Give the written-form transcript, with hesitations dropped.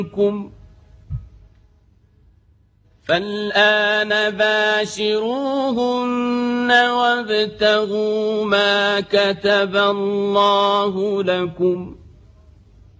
منكم فالآن باشروهن وابتغوا ما كتب الله لكم